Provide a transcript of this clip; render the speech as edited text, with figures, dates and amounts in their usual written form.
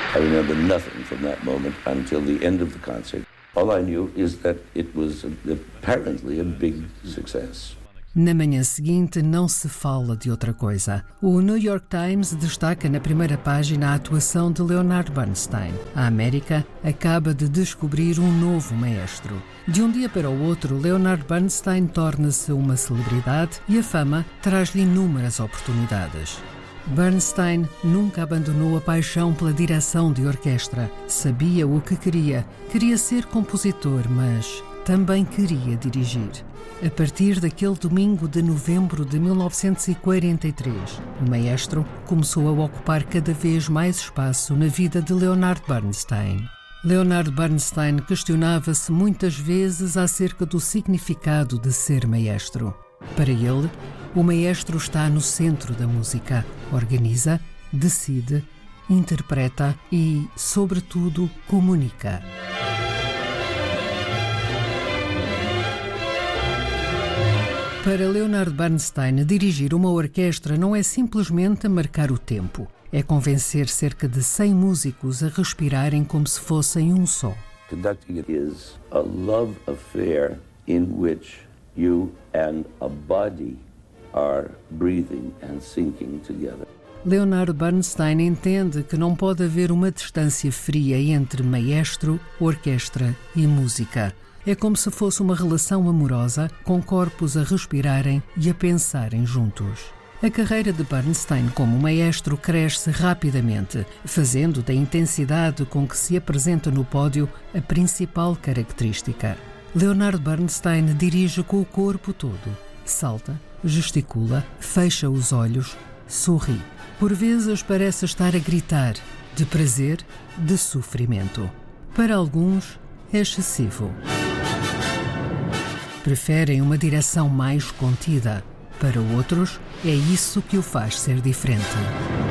I remember nothing from that moment until the end of the concert. All I knew is that it was apparently a big success. Na manhã seguinte não se fala de outra coisa. O New York Times destaca na primeira página a atuação de Leonard Bernstein. A América acaba de descobrir um novo maestro. De um dia para o outro, Leonard Bernstein torna-se uma celebridade e a fama traz-lhe inúmeras oportunidades. Bernstein nunca abandonou a paixão pela direção de orquestra. Sabia o que queria. Queria ser compositor, mas também queria dirigir. A partir daquele domingo de novembro de 1943, o maestro começou a ocupar cada vez mais espaço na vida de Leonard Bernstein. Leonard Bernstein questionava-se muitas vezes acerca do significado de ser maestro. Para ele, o maestro está no centro da música. Organiza, decide, interpreta e, sobretudo, comunica. Para Leonard Bernstein, dirigir uma orquestra não é simplesmente marcar o tempo. É convencer cerca de 100 músicos a respirarem como se fossem um só. Conducting is a love affair in which you and a body are breathing and sinking together. Leonard Bernstein entende que não pode haver uma distância fria entre maestro, orquestra e música. É como se fosse uma relação amorosa, com corpos a respirarem e a pensarem juntos. A carreira de Bernstein como maestro cresce rapidamente, fazendo da intensidade com que se apresenta no pódio a principal característica. Leonard Bernstein dirige com o corpo todo. Salta, gesticula, fecha os olhos, sorri. Por vezes parece estar a gritar, de prazer, de sofrimento. Para alguns, é excessivo. Preferem uma direção mais contida. Para outros, é isso que o faz ser diferente.